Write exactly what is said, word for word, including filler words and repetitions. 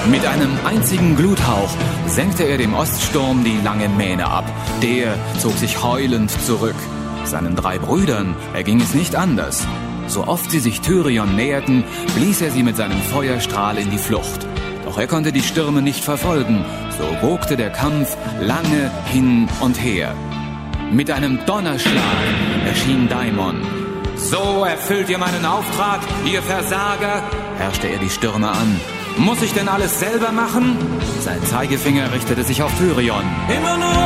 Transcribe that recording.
Mit einem einzigen Gluthauch senkte er dem Oststurm die lange Mähne ab. Der zog sich heulend zurück. Seinen drei Brüdern erging es nicht anders. So oft sie sich Tyrion näherten, blies er sie mit seinem Feuerstrahl in die Flucht. Doch er konnte die Stürme nicht verfolgen. So wogte der Kampf lange hin und her. Mit einem Donnerschlag erschien Daemon. »So erfüllt ihr meinen Auftrag, ihr Versager«, herrschte er die Stürme an. »Muss ich denn alles selber machen?« Sein Zeigefinger richtete sich auf Tyrion. »Immer nur